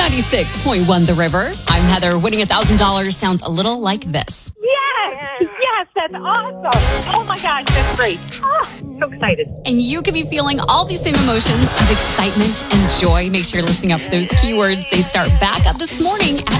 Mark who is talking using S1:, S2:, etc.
S1: 96.1 The River. I'm Heather. Winning $1,000 sounds a little like this.
S2: Yes, that's awesome. Oh my gosh, that's great. Oh, so excited.
S1: And you could be feeling all these same emotions of excitement and joy. Make sure you're listening up for those keywords. They start back up this morning at